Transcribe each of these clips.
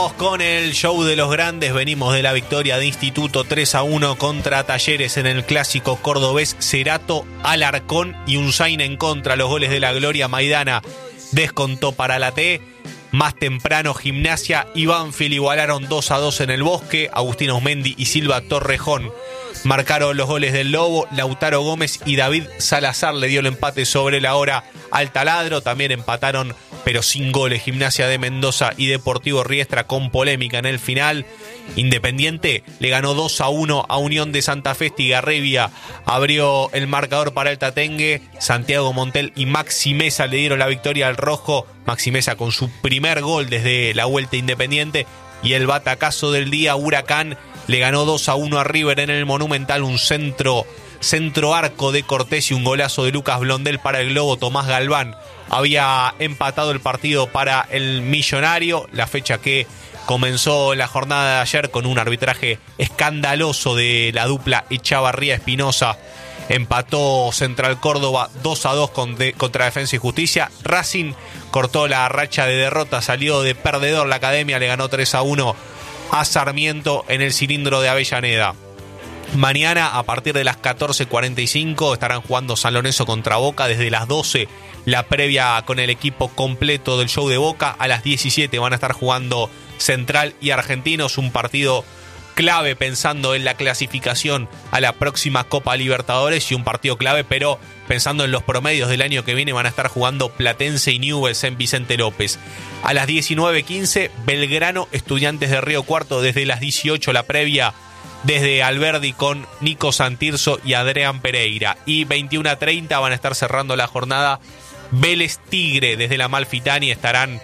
Vamos con el show de los grandes. Venimos de la victoria de Instituto 3-1 contra Talleres en el clásico cordobés. Cerato, Alarcón y Unzain en contra. Los goles de la Gloria Maidana descontó para la T. Más temprano Gimnasia y Banfield igualaron 2-2 en el Bosque. Agustín Osmendi y Silva Torrejón marcaron los goles del Lobo. Lautaro Gómez y David Salazar le dio el empate sobre la hora al Taladro. También empataron, pero sin goles, Gimnasia de Mendoza y Deportivo Riestra, con polémica en el final. Independiente le ganó 2-1 a Unión de Santa Fe. Estigarribia abrió el marcador para el Tatengue. Santiago Montel y Maxi Mesa le dieron la victoria al rojo. Maxi Mesa con su primer gol desde la vuelta Independiente. Y el batacazo del día, Huracán le ganó 2-1 a River en el Monumental. Un centro arco de Cortés y un golazo de Lucas Blondel para el Globo. Tomás Galván había empatado el partido para el Millonario. La fecha que comenzó la jornada de ayer con un arbitraje escandaloso de la dupla Echavarría-Espinosa. Empató Central Córdoba 2-2 contra Defensa y Justicia. Racing cortó la racha de derrota, salió de perdedor la Academia, le ganó 3-1 a Sarmiento en el cilindro de Avellaneda. Mañana a partir de las 14:45 estarán jugando San Lorenzo contra Boca. Desde las 12 la previa con el equipo completo del show de Boca. A las 17 van a estar jugando Central y Argentinos, un partido clave pensando en la clasificación a la próxima Copa Libertadores, y un partido clave pero pensando en los promedios del año que viene. Van a estar jugando Platense y Newell's en Vicente López. A las 19:15 Belgrano Estudiantes de Río Cuarto. Desde las 18 la previa desde Alberdi con Nico Santirso y Adrián Pereira. Y 21:30 van a estar cerrando la jornada Vélez Tigre. Desde la Amalfitani estarán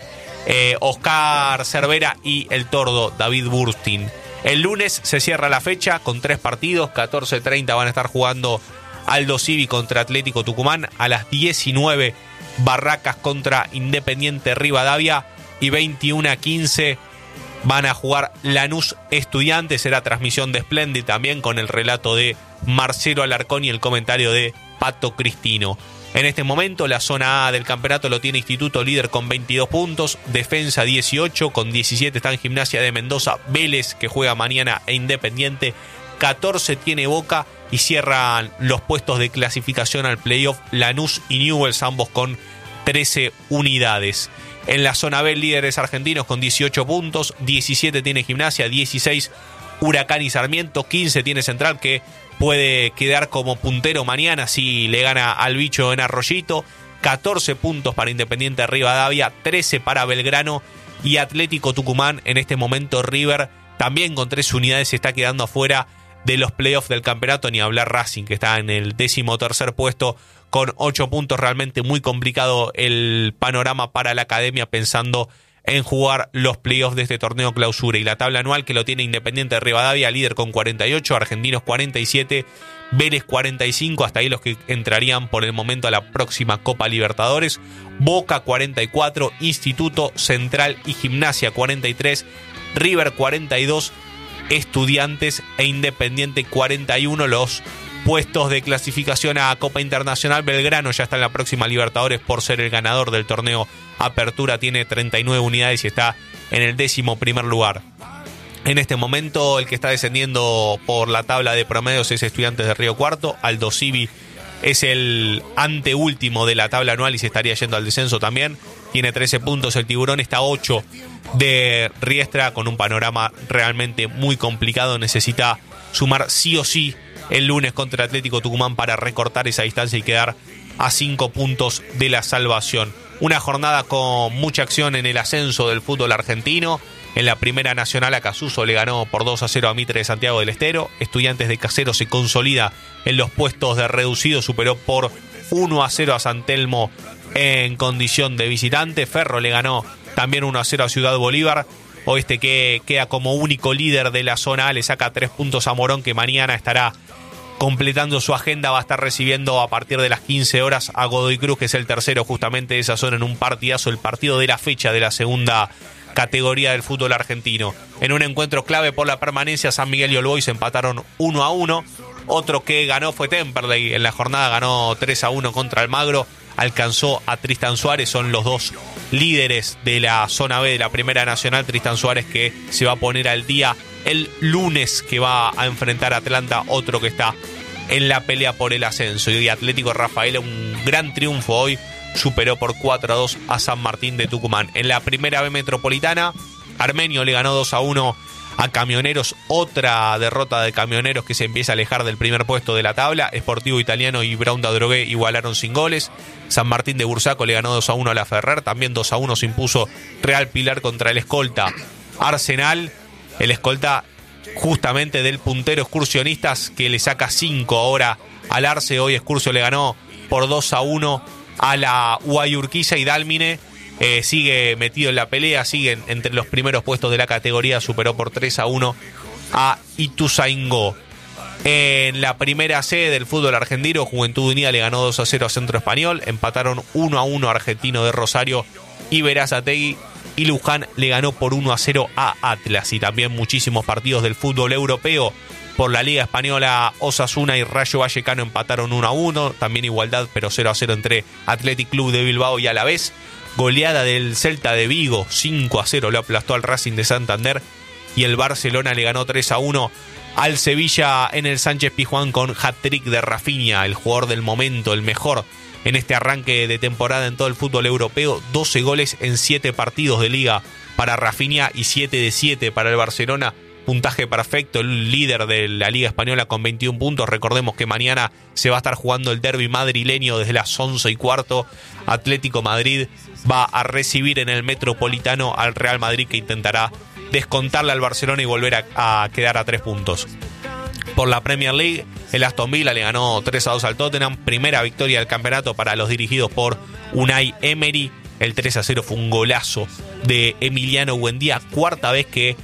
Oscar Cervera y el tordo David Burstin. El lunes se cierra la fecha con 3 partidos. 14:30 van a estar jugando Aldo Civi contra Atlético Tucumán. A las 19 Barracas contra Independiente Rivadavia. Y 21:15 van a jugar Lanús Estudiantes. Será transmisión de Splendid también, con el relato de Marcelo Alarcón y el comentario de Pato Cristino. En este momento la zona A del campeonato lo tiene Instituto, líder con 22 puntos. Defensa 18, con 17 están Gimnasia de Mendoza, Vélez, que juega mañana, e Independiente. 14 tiene Boca, y cierran los puestos de clasificación al playoff Lanús y Newell's, ambos con 13 unidades. En la zona B, líderes argentinos con 18 puntos, 17 tiene Gimnasia, 16 Huracán y Sarmiento, 15 tiene Central, que puede quedar como puntero mañana si le gana al bicho en Arroyito. 14 puntos para Independiente Rivadavia, 13 para Belgrano y Atlético Tucumán. En este momento River también con 3 unidades se está quedando afuera de los playoffs del campeonato. Ni hablar Racing, que está en el 13º puesto con 8 puntos. Realmente muy complicado el panorama para la Academia pensando en jugar los playoffs de este torneo clausura. Y la tabla anual, que lo tiene Independiente de Rivadavia, líder con 48, Argentinos 47, Vélez 45, hasta ahí los que entrarían por el momento a la próxima Copa Libertadores. Boca 44, Instituto, Central y Gimnasia 43, River 42, Estudiantes e Independiente 41. Los puestos de clasificación a Copa Internacional: Belgrano ya está en la próxima Libertadores por ser el ganador del torneo Apertura, tiene 39 unidades y está en el 11º lugar. En este momento el que está descendiendo por la tabla de promedios es Estudiantes de Río Cuarto. Aldo Civi es el anteúltimo de la tabla anual y se estaría yendo al descenso también. Tiene 13 puntos el Tiburón, está 8 de Riestra, con un panorama realmente muy complicado. Necesita sumar sí o sí el lunes contra Atlético Tucumán para recortar esa distancia y quedar a 5 puntos de la salvación. Una jornada con mucha acción en el ascenso del fútbol argentino. En la Primera Nacional, Acasuso le ganó por 2-0 a Mitre de Santiago del Estero. Estudiantes de Caseros se consolida en los puestos de reducido, superó por 1-0 a San Telmo en condición de visitante. Ferro le ganó también 1-0 a Ciudad Bolívar. Oeste, que queda como único líder de la zona A, le saca 3 puntos a Morón, que mañana estará completando su agenda. Va a estar recibiendo a partir de las 15 horas a Godoy Cruz, que es el tercero justamente de esa zona, en un partidazo, el partido de la fecha de la segunda categoría del fútbol argentino. En un encuentro clave por la permanencia, San Miguel y All Boys empataron 1-1. Otro que ganó fue Temperley. En la jornada ganó 3-1 contra Almagro. alcanzó a Tristan Suárez. Son los dos líderes de la zona B de la Primera Nacional. Tristan Suárez, que se va a poner al día el lunes, que va a enfrentar a Atlanta, otro que está en la pelea por el ascenso. Y Atlético Rafaela, un gran triunfo hoy, superó por 4-2 a San Martín de Tucumán. En la Primera B Metropolitana, Armenio le ganó 2-1 a Camioneros, otra derrota de Camioneros que se empieza a alejar del primer puesto de la tabla. Sportivo Italiano y Brown da Drogué igualaron sin goles. San Martín de Bursaco le ganó 2-1 a la Ferrer. También 2-1 se impuso Real Pilar contra el escolta Arsenal. El escolta justamente del puntero Excursionistas, que le saca 5 ahora al Arce. Hoy Excursio le ganó por 2-1 a la Guayurquiza, y Dálmine sigue metido en la pelea, sigue entre los primeros puestos de la categoría, superó por 3-1 a Ituzaingó. En la Primera C del fútbol argentino, Juventud Unida le ganó 2-0 a Centro Español, empataron 1-1 Argentino de Rosario y Berazategui, y Luján le ganó por 1-0 a Atlas. Y también muchísimos partidos del fútbol europeo. Por la Liga Española, Osasuna y Rayo Vallecano empataron 1-1. También igualdad, pero 0-0 entre Athletic Club de Bilbao y Alavés. Goleada del Celta de Vigo, 5-0 lo aplastó al Racing de Santander. Y el Barcelona le ganó 3-1 al Sevilla en el Sánchez Pizjuán, con hat-trick de Rafinha, el jugador del momento, el mejor en este arranque de temporada en todo el fútbol europeo. 12 goles en 7 partidos de liga para Rafinha y 7 de 7 para el Barcelona. Puntaje perfecto, el líder de la Liga Española con 21 puntos. Recordemos que mañana se va a estar jugando el derbi madrileño desde las 11:15. Atlético Madrid va a recibir en el Metropolitano al Real Madrid, que intentará descontarle al Barcelona y volver a quedar a 3 puntos. Por la Premier League, el Aston Villa le ganó 3-2 al Tottenham. Primera victoria del campeonato para los dirigidos por Unai Emery. El 3-0 fue un golazo de Emiliano Buendía. Cuarta vez que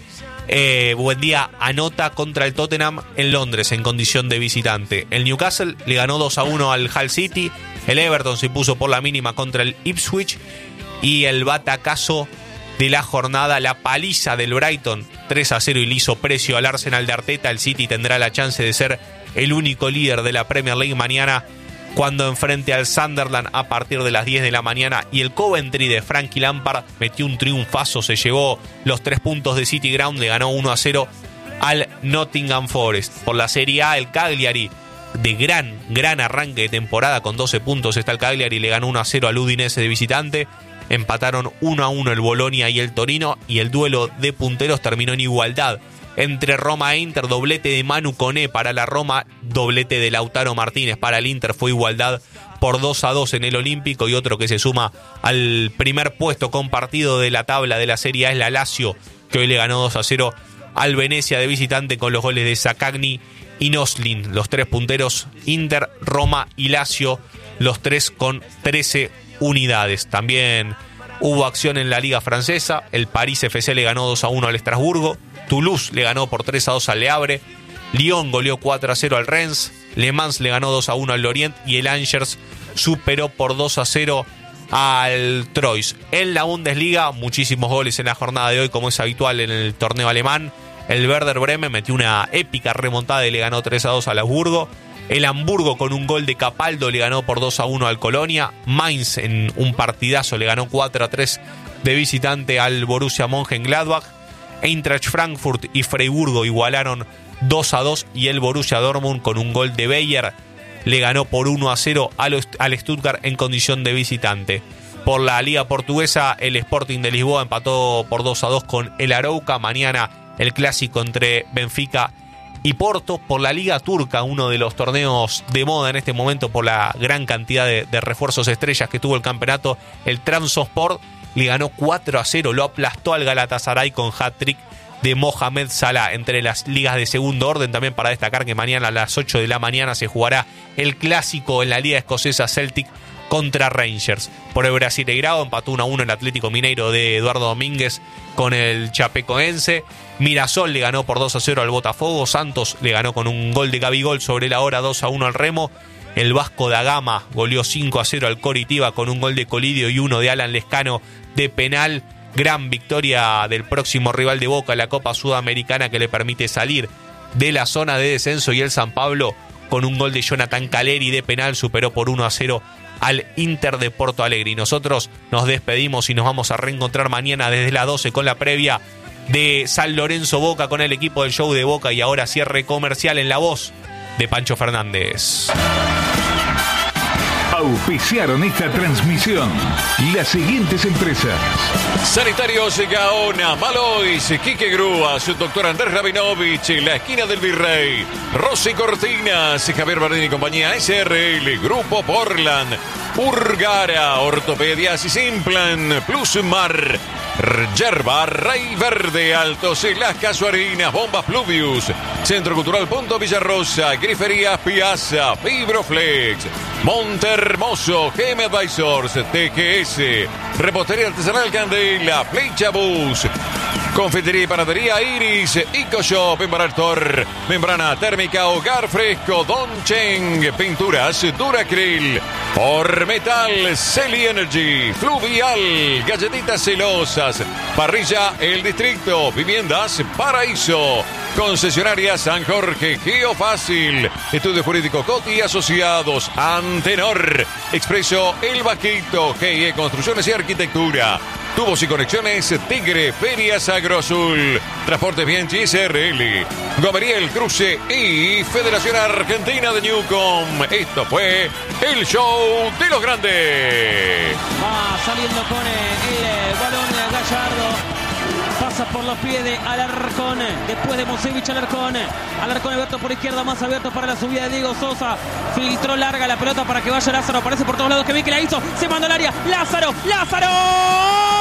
Buendía anota contra el Tottenham en Londres en condición de visitante. El Newcastle le ganó 2-1 al Hull City. El Everton se impuso por la mínima contra el Ipswich. Y el batacazo de la jornada, la paliza del Brighton, 3-0, y le hizo precio al Arsenal de Arteta. El City tendrá la chance de ser el único líder de la Premier League mañana, cuando enfrente al Sunderland a partir de las 10 de la mañana. Y el Coventry de Frankie Lampard metió un triunfazo, se llevó los 3 puntos de City Ground, le ganó 1-0 al Nottingham Forest. Por la Serie A, el Cagliari, de gran arranque de temporada, con 12 puntos está el Cagliari, le ganó 1-0 al Udinese de visitante. Empataron 1-1 el Bolonia y el Torino, y el duelo de punteros terminó en igualdad entre Roma e Inter. Doblete de Manu Koné para la Roma, doblete de Lautaro Martínez para el Inter. Fue igualdad por 2-2 en el Olímpico. Y otro que se suma al primer puesto compartido de la tabla de la Serie A es la Lazio, que hoy le ganó 2-0 al Venecia de visitante, con los goles de Zaccagni y Noslin. Los 3 punteros, Inter, Roma y Lazio, los 3 con 13 unidades. También hubo acción en la Liga Francesa. El París FC le ganó 2-1 al Estrasburgo. Toulouse le ganó por 3-2 al Le Havre. Lyon goleó 4-0 al Rennes. Le Mans le ganó 2-1 al Lorient. Y el Angers superó por 2-0 al Troyes. En la Bundesliga, muchísimos goles en la jornada de hoy, como es habitual en el torneo alemán. El Werder Bremen metió una épica remontada y le ganó 3-2 al Augsburgo. El Hamburgo, con un gol de Capaldo, le ganó por 2-1 al Colonia. Mainz, en un partidazo, le ganó 4-3 de visitante al Borussia Mönchengladbach. Eintracht Frankfurt y Freiburgo igualaron 2-2, y el Borussia Dortmund, con un gol de Bayer, le ganó por 1-0 al Stuttgart en condición de visitante. Por la Liga Portuguesa, el Sporting de Lisboa empató por 2-2 con el Arouca. Mañana el clásico entre Benfica y Porto. Por la Liga Turca, uno de los torneos de moda en este momento por la gran cantidad de refuerzos estrellas que tuvo el campeonato, el Trabzonspor le ganó 4-0, lo aplastó al Galatasaray con hat-trick de Mohamed Salah. Entre las ligas de segundo orden, también para destacar que mañana a las 8 de la mañana se jugará el clásico en la Liga Escocesa, Celtic contra Rangers. Por el Brasileirao empató 1-1 el Atlético Mineiro de Eduardo Domínguez con el Chapecoense. Mirasol le ganó por 2-0 al Botafogo. Santos le ganó con un gol de Gabigol sobre la hora 2-1 al Remo. El Vasco da Gama goleó 5-0 al Coritiba con un gol de Colidio y uno de Alan Lescano de penal. Gran victoria del próximo rival de Boca en la Copa Sudamericana, que le permite salir de la zona de descenso, y el San Pablo, con un gol de Jonathan Caleri de penal, superó por 1-0 al Inter de Porto Alegre. Y nosotros nos despedimos y nos vamos a reencontrar mañana desde las 12 con la previa de San Lorenzo Boca con el equipo del show de Boca, y ahora cierre comercial en la voz de Pancho Fernández. Auspiciaron esta transmisión las siguientes empresas: Sanitarios Gaona, Malois, Quique Grúas, Doctor Andrés Rabinovich, La Esquina del Virrey, Rosy Cortinas, Javier Bardini y compañía SRL, Grupo Portland, Urgara, Ortopedias y Simplan, Plusmar, Yerba, Rey Verde, Altos, Las Casuarinas, Bombas Pluvius, Centro Cultural Punto Villarrosa, Griferías Piazza, Fibroflex, Montermoso, GM Advisors, TGS, Repostería Artesanal Candela, Flecha Bus, Confitería y Panadería Iris, EcoShop, Embaraltor, Membrana Térmica, Hogar Fresco, Don Cheng, Pinturas Duracril, Ormetal, Celi Energy, Fluvial, Galletitas Celosas, Parrilla El Distrito, Viviendas Paraíso, Concesionaria San Jorge, Geofácil, Estudio Jurídico Coti Asociados, Antenor, Expreso El Vaquito, GIE Construcciones y Arquitectura, Tubos y Conexiones Tigre, Ferias Agroazul, Transportes Bianchi SRL, Gomería El Cruce y Federación Argentina de Newcom. Esto fue el show de los grandes. Va saliendo con el balón Gallardo. Pasa por los pies de Alarcón. Después de Mosevich, Alarcón abierto por izquierda, más abierto para la subida de Diego Sosa. Filtró larga la pelota para que vaya Lázaro. Aparece por todos lados. Que bien que la hizo. Se mandó al área. Lázaro.